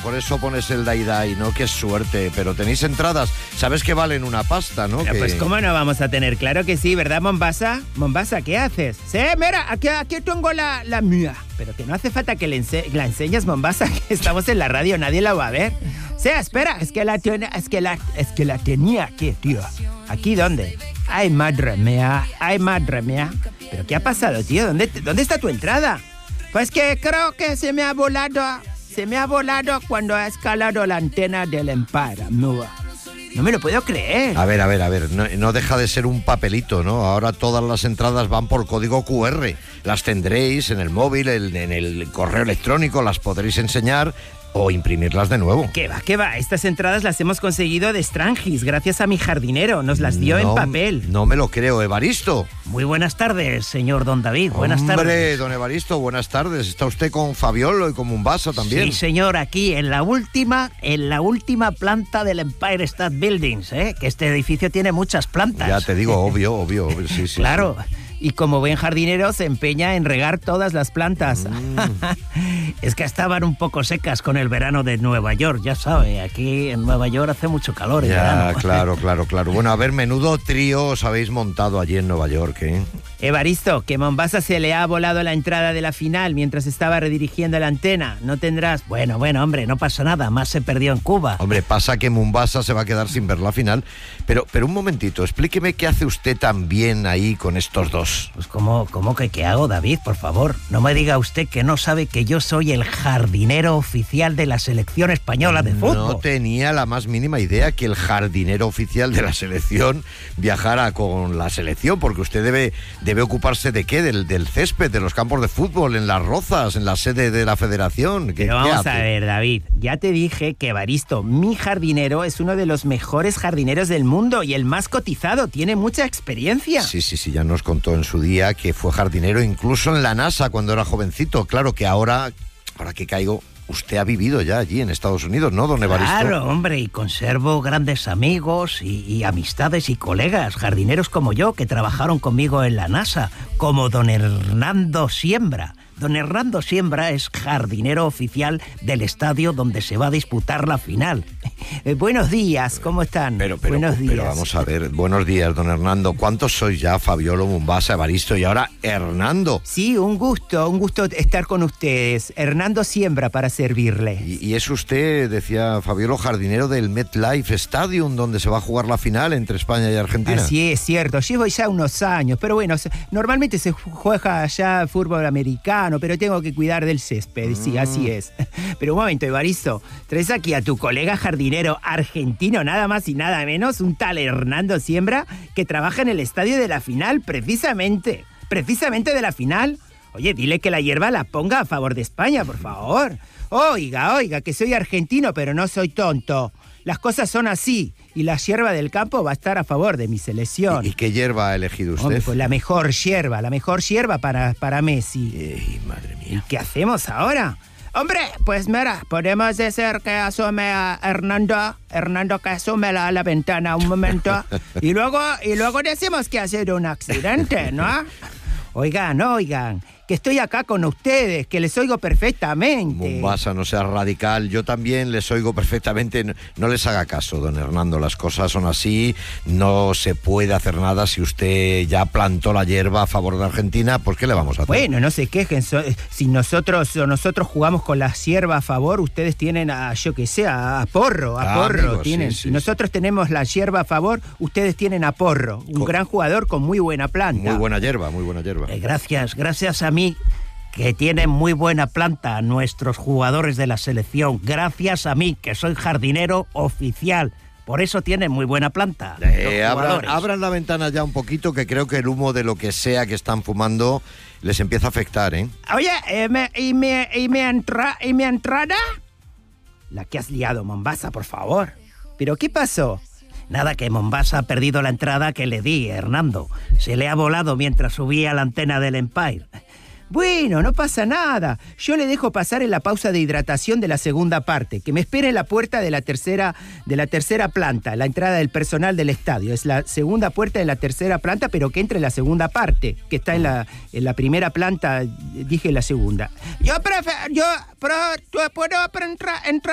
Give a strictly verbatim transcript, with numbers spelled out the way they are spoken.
por eso pones el Dai Dai, ¿no? Qué suerte, pero tenéis entradas, sabes que valen una pasta, ¿no? Pero que... pues cómo no vamos a tener, claro que sí, ¿verdad, Mombasa? Mombasa, ¿qué haces? Sí, mira, aquí, aquí tengo la, la mía. Pero que no hace falta que le ense- la enseñes, Mombasa, que estamos en la radio, nadie la va a ver. Sí, espera, es que la tiene, es que la, es que la tenía aquí, tío. ¿Aquí dónde? Ay, madre mía, ay, madre mía. ¿Pero qué ha pasado, tío? ¿Dónde, dónde está tu entrada? Pues que creo que se me ha volado, se me ha volado cuando ha escalado la antena del Empire. No, no me lo puedo creer. A ver, a ver, a ver, no, no deja de ser un papelito, ¿no? Ahora todas las entradas van por código cu erre. Las tendréis en el móvil, en, en el correo electrónico, las podréis enseñar o imprimirlas de nuevo. ¿Qué va, qué va? Estas entradas las hemos conseguido de Strangis, gracias a mi jardinero. Nos las dio no, en papel. No me lo creo, Evaristo. Muy buenas tardes, señor Don David. Buenas Hombre, tardes. Hombre, don Evaristo, buenas tardes. ¿Está usted con Fabiolo y con Mombasa también? Sí, señor, aquí en la última, en la última planta del Empire State Buildings, ¿eh? Que este edificio tiene muchas plantas. Ya te digo, obvio, obvio, obvio, sí, sí. Claro. Sí. Y como buen jardinero se empeña en regar todas las plantas. Mm. Es que estaban un poco secas con el verano de Nueva York, ya sabe, aquí en Nueva York hace mucho calor en ya, verano. claro, claro, claro. Bueno, a ver, menudo trío os habéis montado allí en Nueva York, ¿eh? Evaristo, que Mombasa se le ha volado la entrada de la final mientras estaba redirigiendo la antena. No tendrás... Bueno, bueno, hombre, no pasa nada, más se perdió en Cuba. Hombre, pasa que Mombasa se va a quedar sin ver la final. Pero, pero un momentito, explíqueme qué hace usted también ahí con estos dos. Pues ¿cómo, cómo que qué hago, David? Por favor, no me diga usted que no sabe que yo soy el jardinero oficial de la selección española de fútbol. No tenía la más mínima idea que el jardinero oficial de la selección viajara con la selección, porque usted debe, debe ocuparse de qué, del, del césped, de los campos de fútbol, en las Rozas, en la sede de la federación. ¿Qué, Pero qué vamos hace? a ver, David, ya te dije que Evaristo, mi jardinero, es uno de los mejores jardineros del mundo y el más cotizado, tiene mucha experiencia. Sí, sí, sí, ya nos contó en su día que fue jardinero incluso en la NASA cuando era jovencito. Claro que ahora, ahora que caigo, usted ha vivido ya allí en Estados Unidos, ¿no, don Evaristo? Claro, hombre, y conservo grandes amigos y, y amistades y colegas, jardineros como yo, que trabajaron conmigo en la NASA, como don Hernando Siembra. Don Hernando Siembra es jardinero oficial del estadio donde se va a disputar la final. Eh, buenos días, ¿cómo están? Pero, pero, buenos días. pero vamos a ver, buenos días, don Hernando. ¿Cuántos sois ya? Fabiolo, Mombasa, Evaristo y ahora Hernando. Sí, un gusto, un gusto estar con ustedes. Hernando Siembra para servirle. Y, y es usted, decía Fabiolo, jardinero del MetLife Stadium, donde se va a jugar la final entre España y Argentina. Así es, cierto. Llevo ya unos años, pero bueno, se, normalmente se juega allá fútbol americano, pero tengo que cuidar del césped, mm. sí, así es. Pero un momento, Evaristo, traes aquí a tu colega jardinero argentino, nada más y nada menos, un tal Hernando Siembra, que trabaja en el estadio de la final, precisamente, precisamente de la final. Oye, dile que la hierba la ponga a favor de España, por favor. Oiga, oiga, que soy argentino, pero no soy tonto. Las cosas son así, y la hierba del campo va a estar a favor de mi selección. ¿Y, y qué hierba ha elegido usted? Hombre, pues la mejor hierba, la mejor hierba para, para Messi. Ey, madre mía. ¿Y qué hacemos ahora? Hombre, pues mira, podemos decir que asome a Hernando, Hernando que asome a la ventana un momento, y luego, y luego decimos que ha sido un accidente, ¿no? Oigan, oigan, que estoy acá con ustedes, que les oigo perfectamente. Mombasa, no sea radical, yo también les oigo perfectamente. No, no les haga caso, don Hernando, las cosas son así, no se puede hacer nada. Si usted ya plantó la hierba a favor de Argentina, pues ¿qué le vamos a hacer? Bueno, no se quejen, so, si nosotros nosotros jugamos con la hierba a favor, ustedes tienen a, yo que sé, a Porro, a Ah, Porro, amigo, tienen. sí, sí, si nosotros sí. tenemos la hierba a favor, ustedes tienen a Porro, un Co- gran jugador con muy buena planta. Muy buena hierba, muy buena hierba. Eh, gracias, gracias a mí, que tienen muy buena planta nuestros jugadores de la selección. Gracias a mí, que soy jardinero oficial. Por eso tienen muy buena planta. Eh, los abran, jugadores. abran la ventana ya un poquito, que creo que el humo de lo que sea que están fumando les empieza a afectar, ¿eh? Oye, eh, me, y, mi, y, mi entra, ¿y mi entrada? La que has liado, Mombasa, por favor. ¿Pero qué pasó? Nada, que Mombasa ha perdido la entrada que le di, Hernando. Se le ha volado mientras subía a la antena del Empire. Bueno, no pasa nada. Yo le dejo pasar en la pausa de hidratación de la segunda parte, que me espere en la puerta de la tercera, de la tercera planta, la entrada del personal del estadio. Es la segunda puerta de la tercera planta, pero que entre en la segunda parte, que está en la, en la primera planta, dije la segunda. Yo prefiero, yo, pero, ¿puedo entrar, entrar